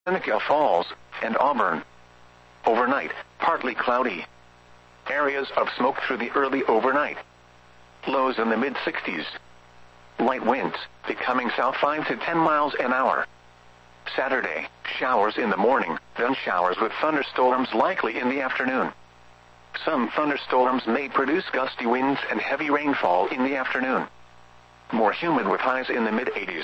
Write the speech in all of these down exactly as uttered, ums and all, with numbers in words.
Seneca Falls, and Auburn. Overnight, partly cloudy. Areas of smoke through the early overnight. Lows in the mid sixties. Light winds, becoming south five to ten miles an hour. Saturday, showers in the morning, then showers with thunderstorms likely in the afternoon. Some thunderstorms may produce gusty winds and heavy rainfall in the afternoon. More humid with highs in the mid eighties.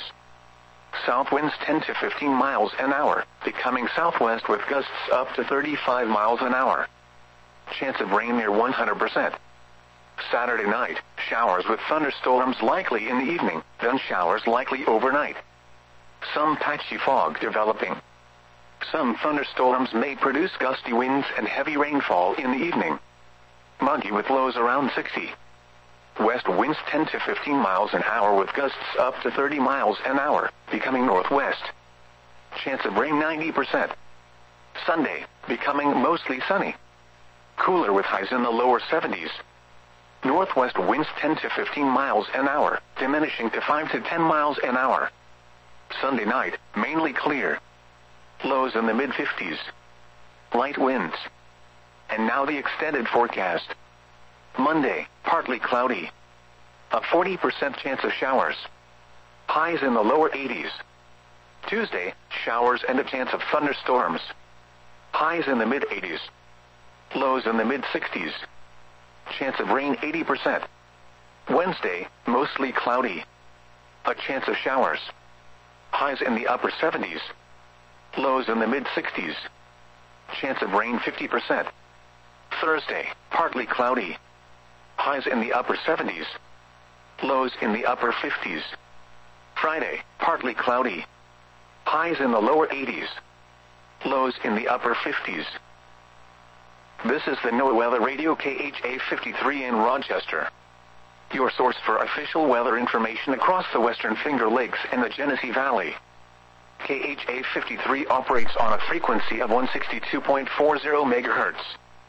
South winds ten to fifteen miles an hour, becoming southwest with gusts up to thirty-five miles an hour. Chance of rain near one hundred percent. Saturday night, showers with thunderstorms likely in the evening, then showers likely overnight. Some patchy fog developing. Some thunderstorms may produce gusty winds and heavy rainfall in the evening. Muggy with lows around sixty. West winds ten to fifteen miles an hour with gusts up to thirty miles an hour, becoming northwest. Chance of rain ninety percent. Sunday, becoming mostly sunny. Cooler with highs in the lower seventies. Northwest winds ten to fifteen miles an hour, diminishing to five to ten miles an hour. Sunday night, mainly clear. Lows in the mid fifties. Light winds. And now the extended forecast. Monday, partly cloudy. A forty percent chance of showers. Highs in the lower eighties. Tuesday, showers and a chance of thunderstorms. Highs in the mid eighties. Lows in the mid sixties. Chance of rain eighty percent. Wednesday, mostly cloudy. A chance of showers. Highs in the upper seventies. Lows in the mid sixties. Chance of rain fifty percent. Thursday, partly cloudy. Highs in the upper seventies. Lows in the upper fifties. Friday, partly cloudy. Highs in the lower eighties. Lows in the upper fifties. This is the NOAA Weather Radio K H A fifty-three in Rochester. Your source for official weather information across the Western Finger Lakes and the Genesee Valley. K H A fifty-three operates on a frequency of one sixty-two point four zero megahertz.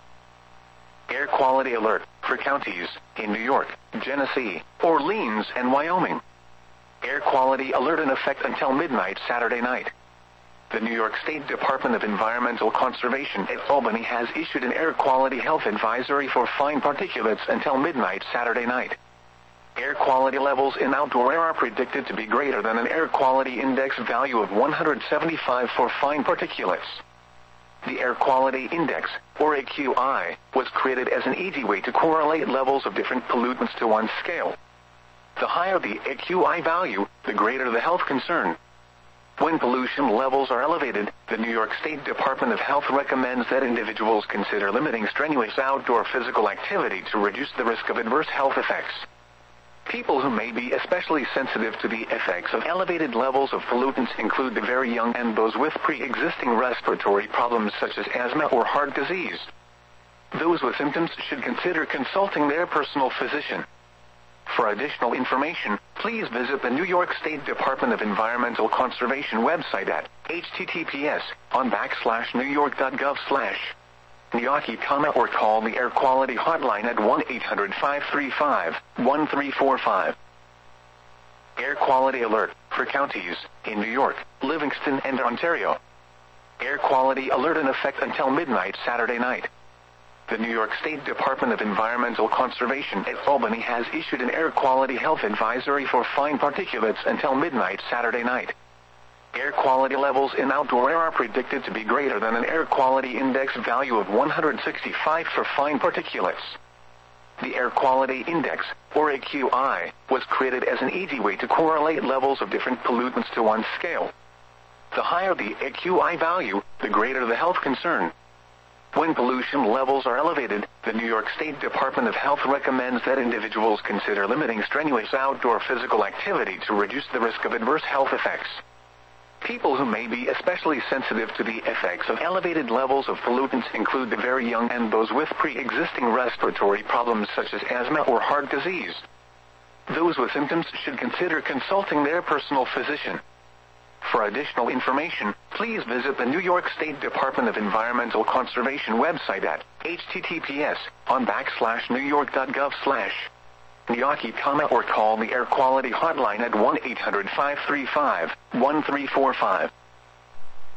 Air quality alert for counties in New York, Genesee, Orleans, and Wyoming. Air quality alert in effect until midnight Saturday night. The New York State Department of Environmental Conservation at Albany has issued an air quality health advisory for fine particulates until midnight Saturday night. Air quality levels in outdoor air are predicted to be greater than an air quality index value of one hundred seventy-five for fine particulates. The Air Quality Index, or A Q I, was created as an easy way to correlate levels of different pollutants to one scale. The higher the A Q I value, the greater the health concern. When pollution levels are elevated, the New York State Department of Health recommends that individuals consider limiting strenuous outdoor physical activity to reduce the risk of adverse health effects. People who may be especially sensitive to the effects of elevated levels of pollutants include the very young and those with pre-existing respiratory problems such as asthma or heart disease. Those with symptoms should consider consulting their personal physician. For additional information, please visit the New York State Department of Environmental Conservation website at H T T P S on backslash New York dot gov slash Niyaki, or call the Air Quality Hotline at one eight hundred five three five one three four five. Air quality alert for counties in New York, Livingston, and Ontario. Air quality alert in effect until midnight Saturday night. The New York State Department of Environmental Conservation at Albany has issued an air quality health advisory for fine particulates until midnight Saturday night. Air quality levels in outdoor air are predicted to be greater than an air quality index value of one hundred sixty-five for fine particulates. The Air Quality Index, or A Q I, was created as an easy way to correlate levels of different pollutants to one scale. The higher the A Q I value, the greater the health concern. When pollution levels are elevated, the New York State Department of Health recommends that individuals consider limiting strenuous outdoor physical activity to reduce the risk of adverse health effects. People who may be especially sensitive to the effects of elevated levels of pollutants include the very young and those with pre-existing respiratory problems such as asthma or heart disease. Those with symptoms should consider consulting their personal physician. For additional information, please visit the New York State Department of Environmental Conservation website at H T T P S on backslash New York dot gov slash Niyaki, or call the Air Quality Hotline at one eight hundred five three five one three four five.